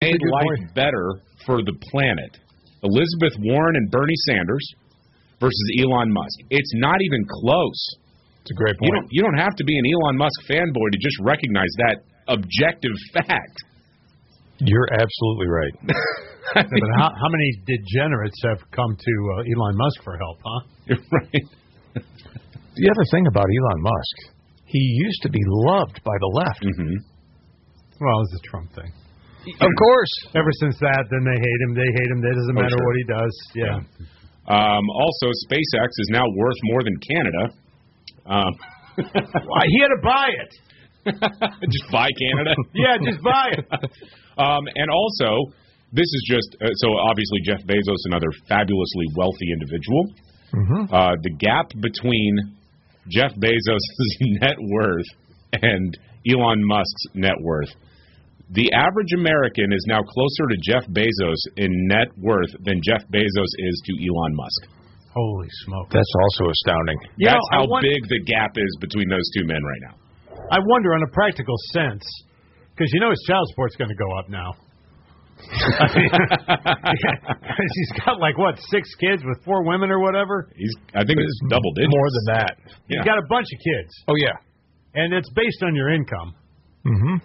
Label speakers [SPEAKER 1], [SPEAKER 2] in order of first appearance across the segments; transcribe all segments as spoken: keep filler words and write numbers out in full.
[SPEAKER 1] made life point. better for the planet? Elizabeth Warren and Bernie Sanders versus Elon Musk. It's not even close.
[SPEAKER 2] It's a great point.
[SPEAKER 1] You don't, you don't have to be an Elon Musk fanboy to just recognize that objective fact.
[SPEAKER 2] You're absolutely right.
[SPEAKER 3] I mean, but how, how many degenerates have come to uh, Elon Musk for help, huh?
[SPEAKER 1] You're right.
[SPEAKER 2] The other thing about Elon Musk, he used to be loved by the left.
[SPEAKER 1] Mm-hmm.
[SPEAKER 3] Well, it's the Trump thing.
[SPEAKER 2] Of course.
[SPEAKER 3] Ever since that, then they hate him. They hate him. It doesn't
[SPEAKER 1] oh,
[SPEAKER 3] matter
[SPEAKER 1] sure.
[SPEAKER 3] what he does. Yeah.
[SPEAKER 1] yeah. Um, also, SpaceX is now worth more than Canada. Um,
[SPEAKER 3] Why, he had to buy it.
[SPEAKER 1] Just buy Canada?
[SPEAKER 3] Yeah, just buy it.
[SPEAKER 1] um, and also, this is just, uh, so obviously Jeff Bezos, another fabulously wealthy individual.
[SPEAKER 2] Mm-hmm.
[SPEAKER 1] Uh, the gap between Jeff Bezos' net worth and Elon Musk's net worth. The average American is now closer to Jeff Bezos in net worth than Jeff Bezos is to Elon Musk.
[SPEAKER 3] Holy smoke.
[SPEAKER 2] That's also astounding.
[SPEAKER 1] You That's
[SPEAKER 3] know,
[SPEAKER 1] how
[SPEAKER 3] wonder,
[SPEAKER 1] big the gap is between those two men right now.
[SPEAKER 3] I wonder, on a practical sense, because you know his child support's going to go up now. I mean, yeah, he's got like what six kids with four women or whatever.
[SPEAKER 1] He's, I think it's double digits.
[SPEAKER 2] More than that.
[SPEAKER 3] He's
[SPEAKER 1] yeah.
[SPEAKER 3] got a bunch of kids.
[SPEAKER 2] Oh yeah,
[SPEAKER 3] and it's based on your income.
[SPEAKER 2] Mm-hmm.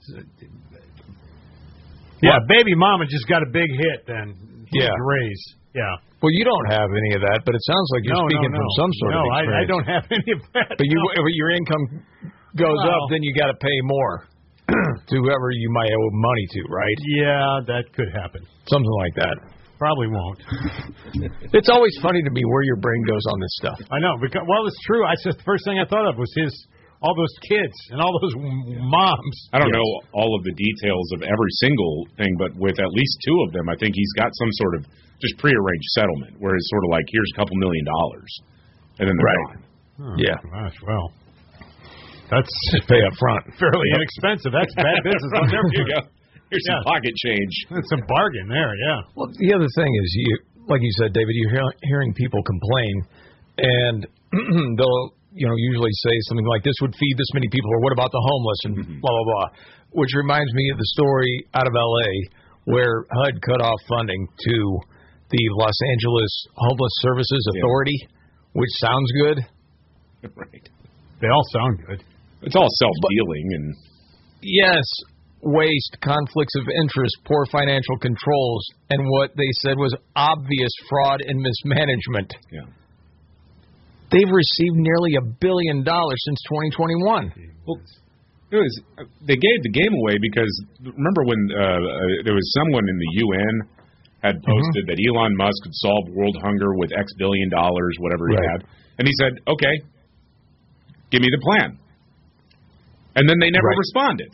[SPEAKER 3] Yeah, well, baby mama just got a big hit then.
[SPEAKER 2] Yeah,
[SPEAKER 3] raise. Yeah.
[SPEAKER 2] Well, you don't have any of that, but it sounds like you're
[SPEAKER 3] no,
[SPEAKER 2] speaking
[SPEAKER 3] no, no.
[SPEAKER 2] from some sort
[SPEAKER 3] no,
[SPEAKER 2] of experience.
[SPEAKER 3] No, I, I don't have any of that.
[SPEAKER 2] But you,
[SPEAKER 3] no.
[SPEAKER 2] if your income goes
[SPEAKER 3] well,
[SPEAKER 2] up, then you got to pay more to whoever you might owe money to, right?
[SPEAKER 3] Yeah, that could happen.
[SPEAKER 2] Something like that.
[SPEAKER 3] Probably won't.
[SPEAKER 2] It's always funny to me where your brain goes on this stuff.
[SPEAKER 3] I know. Because, well, it's true. I just the first thing I thought of was his all those kids and all those moms.
[SPEAKER 1] I don't
[SPEAKER 3] yes.
[SPEAKER 1] know all of the details of every single thing, but with at least two of them, I think he's got some sort of just prearranged settlement where it's sort of like, here's a couple million dollars, and then they're
[SPEAKER 2] right.
[SPEAKER 1] gone.
[SPEAKER 3] Oh,
[SPEAKER 2] yeah.
[SPEAKER 3] Gosh, well, that's
[SPEAKER 2] just pay up front.
[SPEAKER 3] Fairly yep. inexpensive. That's bad business.
[SPEAKER 1] Right. There you go. Here's yeah. some pocket change.
[SPEAKER 3] That's some bargain there, yeah.
[SPEAKER 2] Well, the other thing is, you, like you said, David, you're hear, hearing people complain, and they'll, you know, usually say something like, this would feed this many people, or what about the homeless, and mm-hmm. blah, blah, blah. Which reminds me of the story out of L A where H U D cut off funding to the Los Angeles Homeless Services Authority, yeah. which sounds good.
[SPEAKER 1] Right.
[SPEAKER 3] They all sound good.
[SPEAKER 1] It's all self-dealing. and
[SPEAKER 2] Yes, waste, conflicts of interest, poor financial controls, and what they said was obvious fraud and mismanagement.
[SPEAKER 1] Yeah.
[SPEAKER 2] They've received nearly a billion dollars since twenty twenty-one.
[SPEAKER 1] Well, it was, they gave the game away because, remember when uh, uh, there was someone in the U N had posted mm-hmm. that Elon Musk could solve world hunger with X billion dollars, whatever he
[SPEAKER 2] right.
[SPEAKER 1] had. And he said, okay, give me the plan. And then they never
[SPEAKER 2] right.
[SPEAKER 1] responded.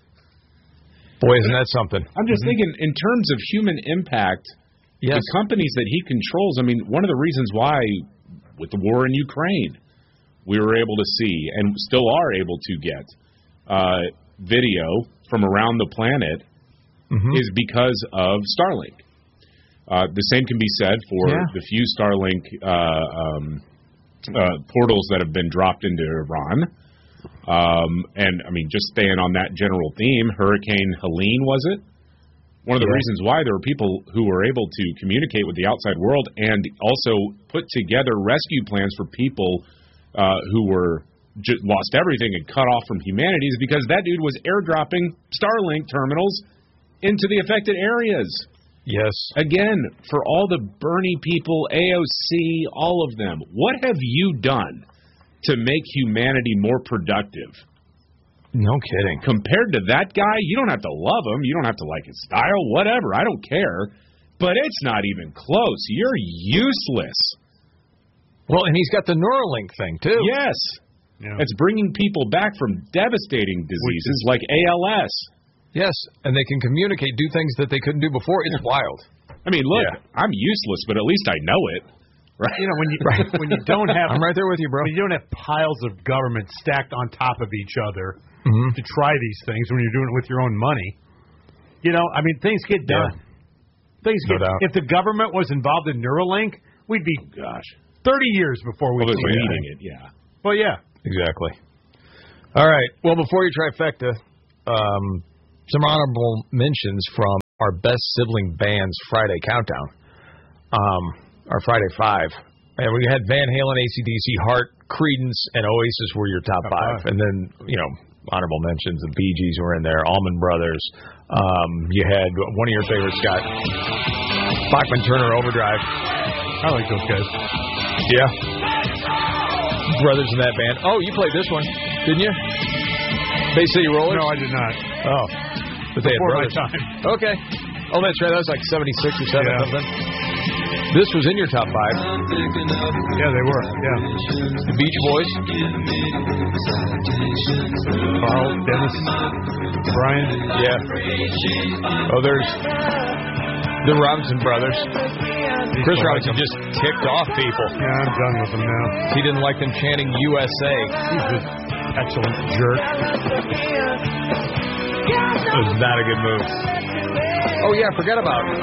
[SPEAKER 2] Boy, isn't that something?
[SPEAKER 1] I'm just mm-hmm. thinking, in terms of human impact,
[SPEAKER 2] yes.
[SPEAKER 1] the companies that he controls, I mean, one of the reasons why, with the war in Ukraine, we were able to see, and still are able to get, uh, video from around the planet mm-hmm. is because of Starlink. Uh, the same can be said for
[SPEAKER 2] yeah.
[SPEAKER 1] the few Starlink uh, um, uh, portals that have been dropped into Iran. Um, and, I mean, just staying on that general theme, Hurricane Helene, was it? One of the
[SPEAKER 2] yeah.
[SPEAKER 1] reasons why there were people who were able to communicate with the outside world and also put together rescue plans for people uh, who were just lost everything and cut off from humanity is because that dude was airdropping Starlink terminals into the affected areas.
[SPEAKER 2] Yes.
[SPEAKER 1] Again, for all the Bernie people, A O C, all of them, what have you done to make humanity more productive?
[SPEAKER 2] No kidding.
[SPEAKER 1] Compared to that guy, you don't have to love him. You don't have to like his style, whatever. I don't care. But it's not even close. You're useless.
[SPEAKER 2] Well, and he's got the Neuralink thing, too.
[SPEAKER 1] Yes.
[SPEAKER 3] Yeah.
[SPEAKER 1] It's bringing people back from devastating diseases is, like A L S.
[SPEAKER 2] Yes, and they can communicate, do things that they couldn't do before. It's wild.
[SPEAKER 1] I mean, look,
[SPEAKER 2] yeah.
[SPEAKER 1] I'm useless, but at least I know it. Right.
[SPEAKER 3] You know, when you right. when you don't have,
[SPEAKER 2] I'm right there with you, bro.
[SPEAKER 3] When you don't have piles of government stacked on top of each other
[SPEAKER 2] mm-hmm.
[SPEAKER 3] to try these things when you're doing it with your own money, you know, I mean, things get done.
[SPEAKER 2] Yeah.
[SPEAKER 3] Things
[SPEAKER 2] no
[SPEAKER 3] get.
[SPEAKER 2] Doubt.
[SPEAKER 3] If the government was involved in Neuralink, we'd be, gosh, thirty years before we
[SPEAKER 1] well,
[SPEAKER 3] see
[SPEAKER 1] needing it. Yeah.
[SPEAKER 3] Well, yeah.
[SPEAKER 2] Exactly. All right. Well, before you trifecta, um, some honorable mentions from our best sibling bands Friday countdown, um, our Friday five. And we had Van Halen, A C D C, Heart, Creedence, and Oasis were your top, top five. five. And then, you know, honorable mentions, the Bee Gees were in there, Allman Brothers. Um, you had one of your favorites, Scott, Bachman Turner Overdrive.
[SPEAKER 3] I like those guys.
[SPEAKER 2] Yeah. Brothers in that band. Oh, you played this one, didn't you? Bay City Rollers?
[SPEAKER 3] No, I did not.
[SPEAKER 2] Oh. But they
[SPEAKER 3] Before
[SPEAKER 2] had brothers.
[SPEAKER 3] my time.
[SPEAKER 2] Okay. Oh, that's right. That was like seventy-six or seven
[SPEAKER 3] yeah.
[SPEAKER 2] something. This was in your top five.
[SPEAKER 3] Yeah, they were. Yeah.
[SPEAKER 2] The Beach Boys.
[SPEAKER 3] Carl, Dennis, Brian.
[SPEAKER 2] Yeah. Oh, there's the Robinson Brothers. Chris Robinson just ticked off people.
[SPEAKER 3] Yeah, I'm done with him now.
[SPEAKER 2] He didn't like them chanting U S A.
[SPEAKER 3] He's an excellent jerk.
[SPEAKER 2] It was not a good move. Oh, yeah, forget about it.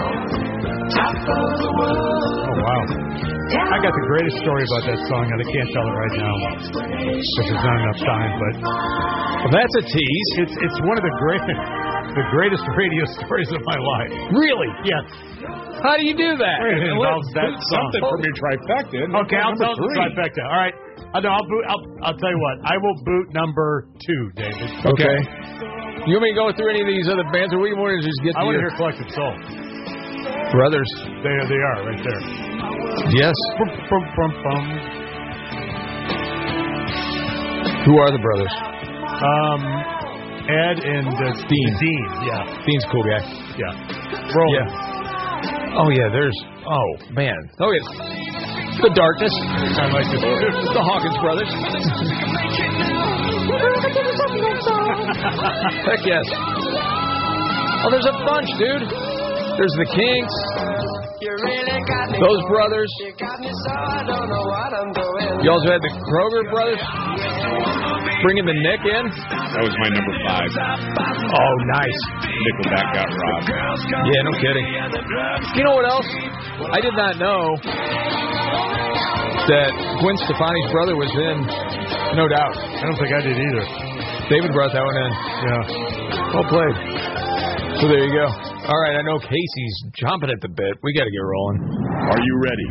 [SPEAKER 3] Oh, wow. I got the greatest story about that song, and I can't tell it right now because there's not enough time, but...
[SPEAKER 2] Well, that's a tease.
[SPEAKER 3] It's it's one of the greatest, the greatest radio stories of my life.
[SPEAKER 2] Really?
[SPEAKER 3] Yes.
[SPEAKER 2] How do you do that?
[SPEAKER 3] It involves that song.
[SPEAKER 1] Something from your trifecta.
[SPEAKER 3] Okay, I'll tell the trifecta. All right. Uh, no, I'll boot. I'll, I'll tell you what. I will boot number two, David.
[SPEAKER 2] Okay. You want me to go through any of these other bands, or we want to just get to
[SPEAKER 3] I want to
[SPEAKER 2] your...
[SPEAKER 3] hear Collective Soul.
[SPEAKER 2] Brothers.
[SPEAKER 3] They, they are right there.
[SPEAKER 2] Yes.
[SPEAKER 3] Bum, bum, bum, bum.
[SPEAKER 2] Who are the brothers?
[SPEAKER 3] Um, Ed and uh,
[SPEAKER 2] Dean.
[SPEAKER 3] Dean, yeah.
[SPEAKER 2] Dean's a cool guy.
[SPEAKER 3] Yeah. Roland.
[SPEAKER 2] Yeah. Oh, yeah, there's... Oh, man. Oh, yeah. The Darkness.
[SPEAKER 3] I like this.
[SPEAKER 2] The Hawkins Brothers. Heck yes. Oh, there's a bunch, dude. There's the Kinks. Those brothers. You also had the Kroger Brothers. Bringing the Nick in.
[SPEAKER 1] That was my number five.
[SPEAKER 2] Oh, nice.
[SPEAKER 1] Nickelback got robbed.
[SPEAKER 2] Yeah, no kidding. You know what else? I did not know that Gwen Stefani's brother was in No Doubt.
[SPEAKER 3] I don't think I did either.
[SPEAKER 2] David brought that one in.
[SPEAKER 3] Yeah.
[SPEAKER 2] Well played. So there you go. All right, I know Casey's chomping at the bit. We got to get rolling.
[SPEAKER 4] Are you ready?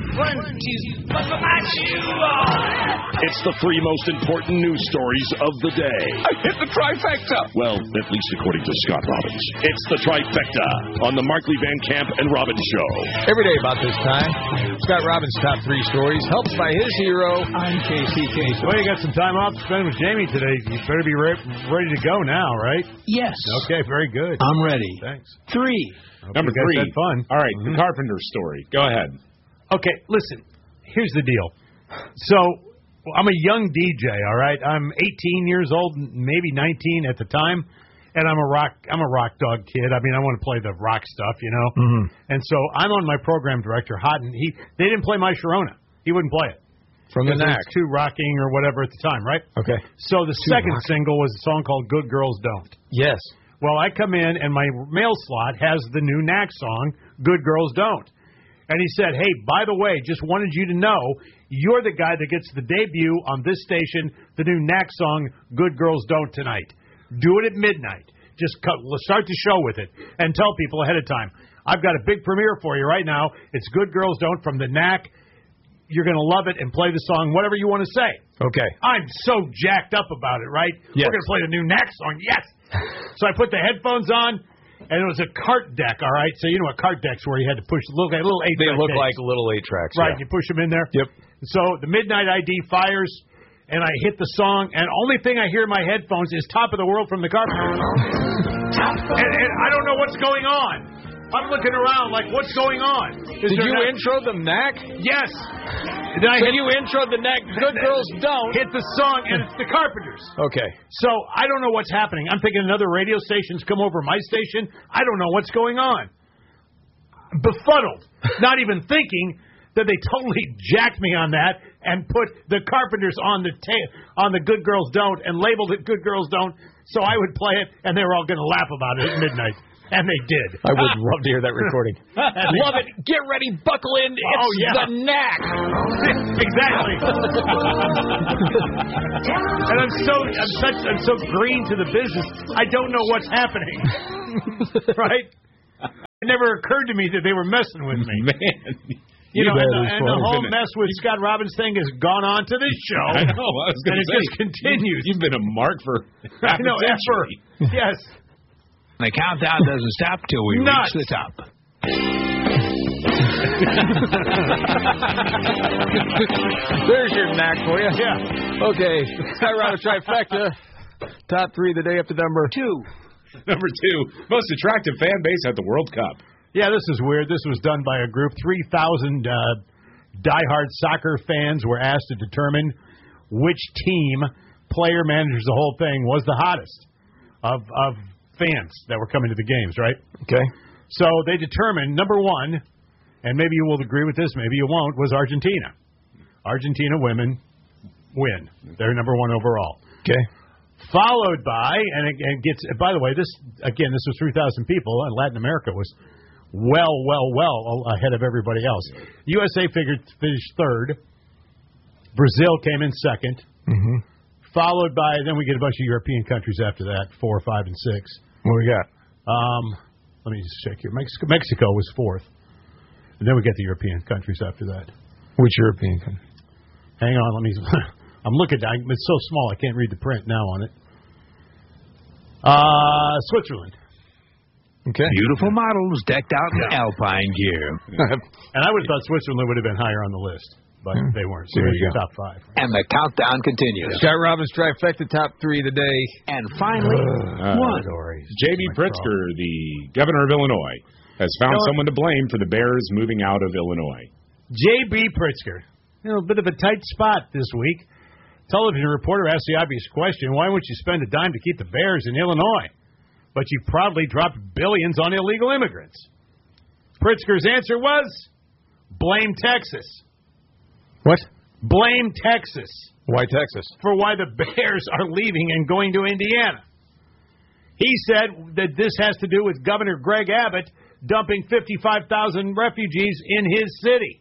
[SPEAKER 4] It's the three most important news stories of the day.
[SPEAKER 5] I hit the trifecta.
[SPEAKER 4] Well, at least according to Scott Robbins. It's the trifecta on the Markley Van Camp and Robbins Show.
[SPEAKER 2] Every day about this time, Scott Robbins' top three stories, helped by his hero.
[SPEAKER 3] I'm Casey Casey. Well, you got some time off to spend with Jamie today. You better be re- ready to go now, right?
[SPEAKER 5] Yes.
[SPEAKER 3] Okay, very good.
[SPEAKER 5] I'm ready.
[SPEAKER 3] Thanks.
[SPEAKER 5] Three.
[SPEAKER 1] Number
[SPEAKER 3] you guys
[SPEAKER 1] three.
[SPEAKER 3] had fun.
[SPEAKER 1] All right,
[SPEAKER 3] Mm-hmm.
[SPEAKER 1] the Carpenter story. Go ahead.
[SPEAKER 3] Okay, listen. Here's the deal. So, I'm a young D J, all right? I'm eighteen years old, maybe nineteen at the time, and I'm a rock I'm a rock dog kid. I mean, I want to play the rock stuff, you know?
[SPEAKER 2] Mm-hmm.
[SPEAKER 3] And so, I'm on my program director, Houghton. He They didn't play My Sharona. He wouldn't play it.
[SPEAKER 2] From the
[SPEAKER 3] It was
[SPEAKER 2] Knack.
[SPEAKER 3] too rocking or whatever at the time, right?
[SPEAKER 2] Okay.
[SPEAKER 3] So, the
[SPEAKER 2] Too
[SPEAKER 3] second
[SPEAKER 2] rocking.
[SPEAKER 3] single was a song called Good Girls Don't.
[SPEAKER 2] Yes.
[SPEAKER 3] Well, I come in, and my mail slot has the new Knack song, Good Girls Don't. And he said, hey, by the way, just wanted you to know, you're the guy that gets the debut on this station, the new Knack song, Good Girls Don't tonight. Do it at midnight. Just cut, start the show with it and tell people ahead of time. I've got a big premiere for you right now. It's Good Girls Don't from the Knack. You're going to love it and play the song, whatever you want to say.
[SPEAKER 2] Okay.
[SPEAKER 3] I'm so jacked up about it, right?
[SPEAKER 2] Yes.
[SPEAKER 3] We're going to play the new Knack song. Yes. So I put the headphones on, and it was a cart deck, all right? So you know what cart decks where you had to push little, little eight
[SPEAKER 2] They look
[SPEAKER 3] tapes.
[SPEAKER 2] like little eight tracks.
[SPEAKER 3] Right,
[SPEAKER 2] Yeah.
[SPEAKER 3] you push them in there.
[SPEAKER 2] Yep.
[SPEAKER 3] So the Midnight I D fires, and I hit the song, and only thing I hear in my headphones is Top of the World from the Carpenters. and, and I don't know what's going on. I'm looking around like, what's going on? Is
[SPEAKER 2] Did
[SPEAKER 3] there
[SPEAKER 2] you
[SPEAKER 3] not-
[SPEAKER 2] intro the Knack?
[SPEAKER 3] Yes. Then I
[SPEAKER 2] So
[SPEAKER 3] hit,
[SPEAKER 2] you introed the Knack, Good Girls Don't.
[SPEAKER 3] hit the song, and it's the Carpenters.
[SPEAKER 2] Okay.
[SPEAKER 3] So I don't know what's happening. I'm thinking another radio station's come over my station. I don't know what's going on. Befuddled, not even thinking that they totally jacked me on that and put the Carpenters on the ta- on the Good Girls Don't and labeled it Good Girls Don't, so I would play it and they were all going to laugh about it at midnight. And they did.
[SPEAKER 2] I would love to hear that recording. Love it. Get ready. Buckle in. It's
[SPEAKER 3] Oh, yeah.
[SPEAKER 2] the Knack.
[SPEAKER 3] Exactly. And I'm so I'm such I'm so green to the business. I don't know what's happening. Right? It never occurred to me that they were messing with me.
[SPEAKER 1] Man.
[SPEAKER 3] You know, and, the, and the whole
[SPEAKER 1] a,
[SPEAKER 3] mess with Scott Robbins thing has gone on to this show.
[SPEAKER 1] I know. I was
[SPEAKER 3] and it
[SPEAKER 1] say,
[SPEAKER 3] just continues.
[SPEAKER 1] You've been a mark for half
[SPEAKER 3] I know,
[SPEAKER 1] a century.
[SPEAKER 3] Ever. Yes.
[SPEAKER 5] The countdown doesn't stop till we
[SPEAKER 3] Nuts.
[SPEAKER 5] reach the top.
[SPEAKER 2] There's your knack for you.
[SPEAKER 3] Yeah.
[SPEAKER 2] Okay. Skyride trifecta. Top three of the day up to number two.
[SPEAKER 1] Number two, most attractive fan base at the World Cup.
[SPEAKER 3] Yeah, this is weird. This was done by a group. three thousand uh, diehard soccer fans were asked to determine which team, player, managers, the whole thing, was the hottest of, of fans that were coming to the games, right?
[SPEAKER 2] Okay.
[SPEAKER 3] So they determined, number one, and maybe you will agree with this, maybe you won't, was Argentina. Argentina women win. They're number one overall.
[SPEAKER 2] Okay.
[SPEAKER 3] Followed by, and it, and gets, by the way, this, again, this was three thousand people, and Latin America was well, well, well ahead of everybody else. U S A figured finished third. Brazil came in second.
[SPEAKER 2] Mm-hmm.
[SPEAKER 3] Followed by, then we get a bunch of European countries after that, four, five, and six.
[SPEAKER 2] What we got?
[SPEAKER 3] Um, let me just check here. Mexico, Mexico was fourth. And then we get the European countries after that.
[SPEAKER 2] Which European country?
[SPEAKER 3] Hang on, let me... I'm looking at it. It's so small I can't read the print now on it. Uh, Switzerland.
[SPEAKER 2] Okay.
[SPEAKER 5] Beautiful models decked out in
[SPEAKER 3] Yeah.
[SPEAKER 5] alpine gear.
[SPEAKER 3] And I would have thought Switzerland would have been higher on the list, but
[SPEAKER 2] Hmm.
[SPEAKER 3] they weren't.
[SPEAKER 2] There
[SPEAKER 3] So there's
[SPEAKER 2] you
[SPEAKER 3] your
[SPEAKER 2] go.
[SPEAKER 3] top five.
[SPEAKER 5] And the countdown continues.
[SPEAKER 2] Scott Robbins trifecta, top three of the day.
[SPEAKER 5] And finally,
[SPEAKER 1] Uh,
[SPEAKER 5] one.
[SPEAKER 1] J B. Pritzker, the governor of Illinois, has found
[SPEAKER 3] You know,
[SPEAKER 1] someone to blame for the Bears moving out of Illinois.
[SPEAKER 3] J B. Pritzker. You know, a bit of a tight spot this week. Television reporter asked the obvious question, why would you spend a dime to keep the Bears in Illinois? But you proudly dropped billions on illegal immigrants. Pritzker's answer was, blame Texas.
[SPEAKER 2] What?
[SPEAKER 3] Blame Texas
[SPEAKER 2] Why Texas?
[SPEAKER 3] for why the Bears are leaving and going to Indiana. He said that this has to do with Governor Greg Abbott dumping fifty-five thousand refugees in his city.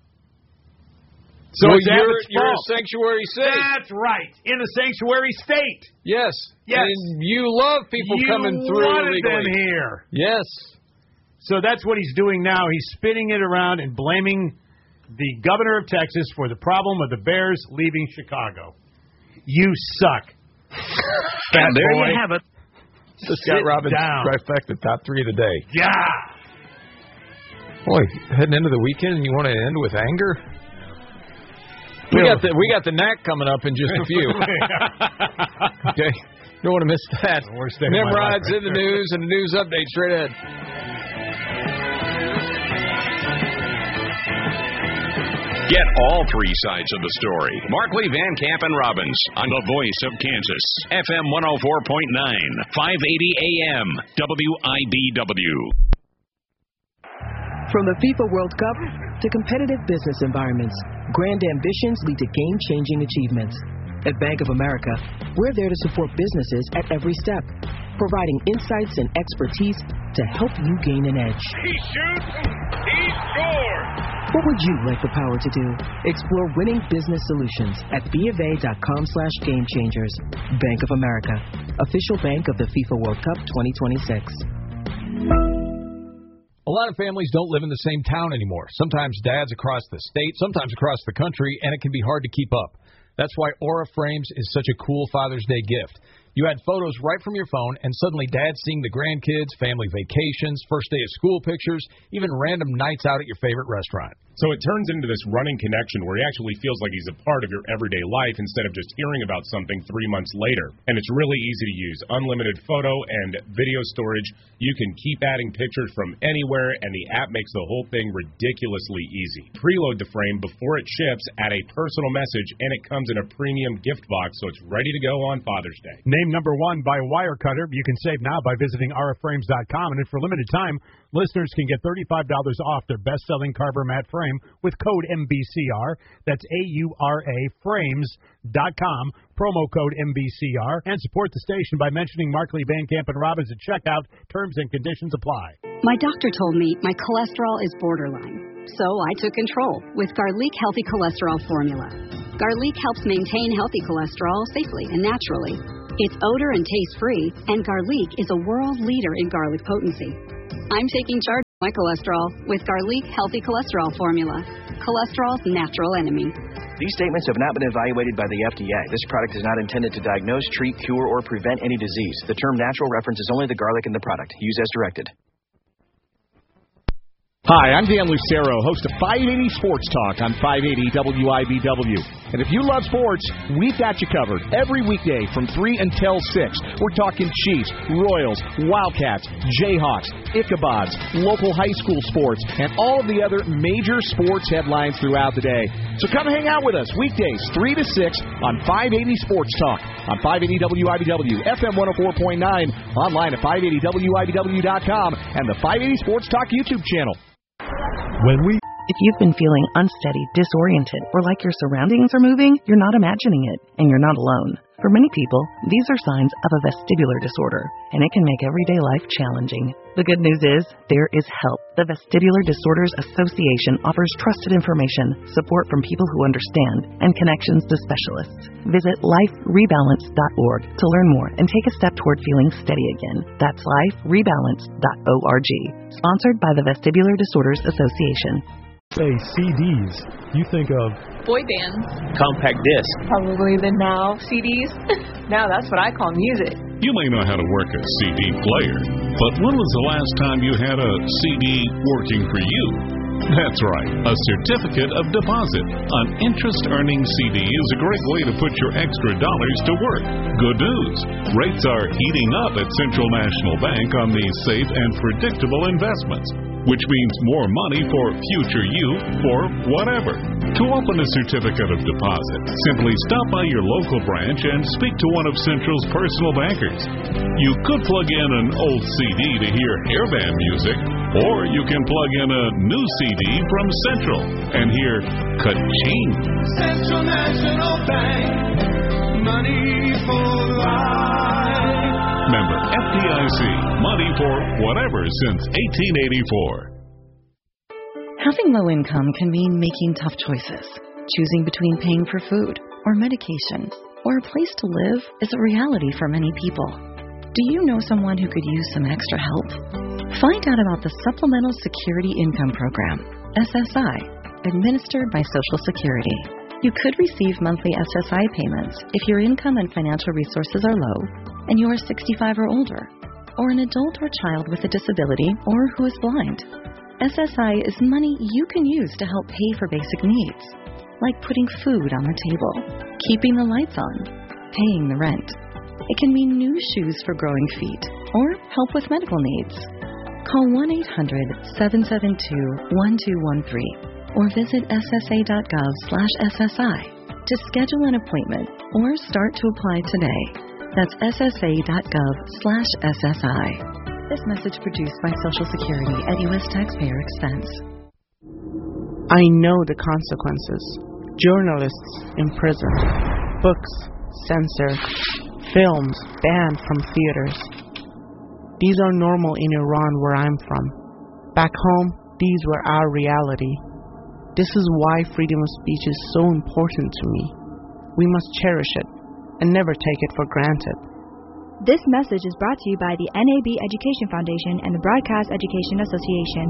[SPEAKER 3] So
[SPEAKER 2] well,
[SPEAKER 3] it's
[SPEAKER 2] you're,
[SPEAKER 3] Abbott's
[SPEAKER 2] you're a
[SPEAKER 3] fault.
[SPEAKER 2] sanctuary state.
[SPEAKER 3] That's right, in a sanctuary state.
[SPEAKER 2] Yes.
[SPEAKER 3] Yes.
[SPEAKER 2] And you love people
[SPEAKER 3] you
[SPEAKER 2] coming through
[SPEAKER 3] wanted
[SPEAKER 2] illegally.
[SPEAKER 3] them here.
[SPEAKER 2] Yes.
[SPEAKER 3] So that's what he's doing now. He's spinning it around and blaming the governor of Texas for the problem of the Bears leaving Chicago. You suck. Fat
[SPEAKER 5] And there
[SPEAKER 3] boy.
[SPEAKER 5] you have it.
[SPEAKER 2] The Scott
[SPEAKER 3] Sit
[SPEAKER 2] Robbins
[SPEAKER 3] down.
[SPEAKER 2] trifecta, top three of the day.
[SPEAKER 3] Yeah.
[SPEAKER 2] Boy, heading into the weekend, and you want to end with anger? We got the we got the knack coming up in just a few. Okay, don't want to miss that.
[SPEAKER 3] Worst day of my
[SPEAKER 2] Nimrod's
[SPEAKER 3] life
[SPEAKER 2] in the
[SPEAKER 3] right there.
[SPEAKER 2] news and a news update straight ahead.
[SPEAKER 4] Get all three sides of the story. Markley, Van Camp, and Robbins on the voice of Kansas. F M one oh four point nine, five eighty A M, W I B W.
[SPEAKER 6] From the FIFA World Cup to competitive business environments, grand ambitions lead to game-changing achievements. At Bank of America, we're there to support businesses at every step, providing insights and expertise to help you gain an edge.
[SPEAKER 4] He shoots. He scores.
[SPEAKER 6] What would you like the power to do? Explore winning business solutions at bofa.com slash game changers. Bank of America, official bank of the FIFA World Cup twenty twenty-six.
[SPEAKER 2] A lot of families don't live in the same town anymore. Sometimes dad's across the state, sometimes across the country, and it can be hard to keep up. That's why Aura Frames is such a cool Father's Day gift. You add photos right from your phone, and suddenly dad's seeing the grandkids, family vacations, first day of school pictures, even random nights out at your favorite restaurant.
[SPEAKER 7] So it turns into this running connection where he actually feels like he's a part of your everyday life instead of just hearing about something three months later. And it's really easy to use. Unlimited photo and video storage. You can keep adding pictures from anywhere, and the app makes the whole thing ridiculously easy. Preload the frame before it ships, add a personal message, and it comes in a premium gift box, so it's ready to go on Father's Day.
[SPEAKER 3] Named number one by Wirecutter. You can save now by visiting aura frames dot com, and for limited time, listeners can get thirty-five dollars off their best-selling Carver mat frame with code M B C R. That's A U R A frames dot com, promo code M B C R, and support the station by mentioning Markley, Van Camp, and Robbins at checkout. Terms and conditions apply.
[SPEAKER 8] My doctor told me my cholesterol is borderline, so I took control with Garlic Healthy Cholesterol Formula. Garlic helps maintain healthy cholesterol safely and naturally. It's odor and taste-free, and Garlic is a world leader in garlic potency. I'm taking charge my cholesterol with Garlic Healthy Cholesterol Formula. Cholesterol's natural enemy.
[SPEAKER 9] These statements have not been evaluated by the F D A. This product is not intended to diagnose, treat, cure, or prevent any disease. The term natural references only the garlic in the product. Use as directed.
[SPEAKER 10] Hi, I'm Dan Lucero, host of five eighty Sports Talk on five eighty W I B W. And if you love sports, we've got you covered every weekday from three until six. We're talking Chiefs, Royals, Wildcats, Jayhawks, Ichabods, local high school sports, and all of the other major sports headlines throughout the day. So come hang out with us weekdays three to six on five eighty Sports Talk on five eighty W I B W, F M one oh four point nine, online at five eighty W I B W dot com, and the five eighty Sports Talk YouTube channel.
[SPEAKER 11] When we
[SPEAKER 6] If you've been feeling unsteady, disoriented, or like your surroundings are moving, you're not imagining it, and you're not alone. For many people, these are signs of a vestibular disorder, and it can make everyday life challenging. The good news is, there is help. The Vestibular Disorders Association offers trusted information, support from people who understand, and connections to specialists. Visit life rebalance dot org to learn more and take a step toward feeling steady again. That's life rebalance dot org. Sponsored by the Vestibular Disorders Association.
[SPEAKER 11] say C Ds, you think of
[SPEAKER 12] boy bands,
[SPEAKER 13] compact disc,
[SPEAKER 12] probably the Now C Ds. Now that's what I call music.
[SPEAKER 14] You may know how to work a C D player, but when was the last time you had a C D working for you? That's right, a certificate of deposit. An interest-earning C D is a great way to put your extra dollars to work. Good news, rates are heating up at Central National Bank on these safe and predictable investments, which means more money for future you for whatever. To open a certificate of deposit, simply stop by your local branch and speak to one of Central's personal bankers. You could plug in an old C D to hear hairband music, or you can plug in a new C D from Central and hear ka-ching.
[SPEAKER 15] Central National Bank, money for life.
[SPEAKER 14] Member F D I C, money for whatever since eighteen eighty-four.
[SPEAKER 16] Having low income can mean making tough choices. Choosing between paying for food or medication or a place to live is a reality for many people. Do you know someone who could use some extra help? Find out about the Supplemental Security Income Program, S S I, administered by Social Security. You could receive monthly S S I payments if your income and financial resources are low and you are sixty-five or older, or an adult or child with a disability or who is blind. S S I is money you can use to help pay for basic needs, like putting food on the table, keeping the lights on, paying the rent. It can mean new shoes for growing feet, or help with medical needs. Call one eight hundred, seven seven two, one two one three or visit S S A dot gov slash S S I to schedule an appointment or start to apply today. That's S S A dot gov slash S S I. This message produced by Social Security at U S taxpayer expense.
[SPEAKER 17] I know the consequences. Journalists imprisoned, books censored, films banned from theaters. These are normal in Iran, where I'm from. Back home, these were our reality. This is why freedom of speech is so important to me. We must cherish it and never take it for granted.
[SPEAKER 18] This message is brought to you by the N A B Education Foundation and the Broadcast Education Association.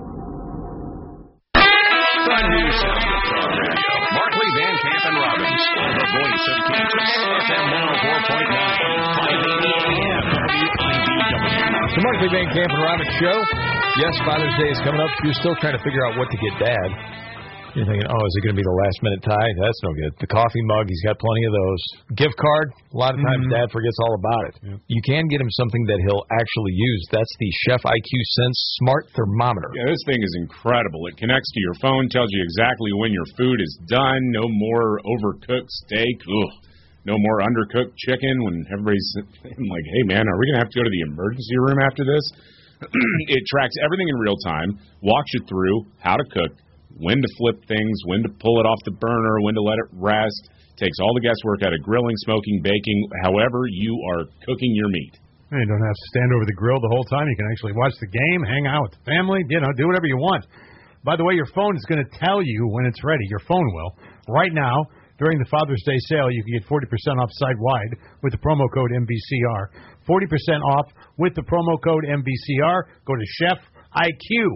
[SPEAKER 4] The new sound of talk radio. Markley, Van Camp, and Robbins on the voice of Kansas. F M one oh four point nine, five eighty A M, W I B W.
[SPEAKER 2] The Markley, Van Camp, and Robbins show. Yes, Father's Day is coming up. You're still trying to figure out what to get Dad. You're thinking, oh, is it going to be the last-minute tie? That's no good. The coffee mug, he's got plenty of those. Gift card, a lot of times mm-hmm. Dad forgets all about it. Yeah. You can get him something that he'll actually use. That's the Chef I Q Sense Smart Thermometer.
[SPEAKER 1] Yeah, this thing is incredible. It connects to your phone, tells you exactly when your food is done. No more overcooked steak. Ugh. No more undercooked chicken when everybody's like, hey, man, are we going to have to go to the emergency room after this? It tracks everything in real time, walks you through how to cook, when to flip things, when to pull it off the burner, when to let it rest. Takes all the guesswork out of grilling, smoking, baking, however you are cooking your meat.
[SPEAKER 3] You don't have to stand over the grill the whole time. You can actually watch the game, hang out with the family, you know, do whatever you want. By the way, your phone is going to tell you when it's ready. Your phone will. Right now, during the Father's Day sale, you can get forty percent off site-wide with the promo code M B C R. forty percent off with the promo code M B C R. Go to Chef I Q.